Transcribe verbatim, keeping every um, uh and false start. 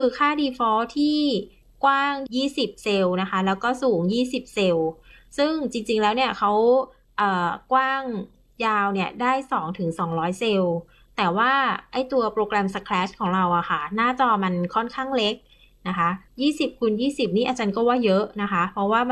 คือค่า default ที่กว้างยี่สิบเซลล์นะคะแล้วก็สูงยี่สิบเซลล์ซึ่งจริงๆแล้วเนี่ยเขาเอ่อกว้างยาวเนี่ยได้สองถึงสองร้อยเซลล์แต่ว่าไอตัวโปรแกรม Scratch ของเราอะค่ะหน้าจอมันค่อนข้างเล็กนะคะยี่สิบคูณยี่สิบนี่อาจารย์ก็ว่าเยอะนะคะเพราะว่า